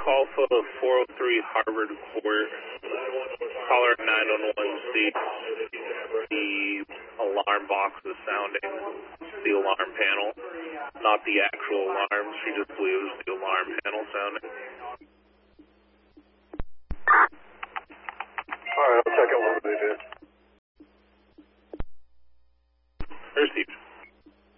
Alpha 403 Harvard Court. Caller 911 states the alarm box is sounding, the alarm panel, not the actual alarm. She just believes the alarm panel sounding.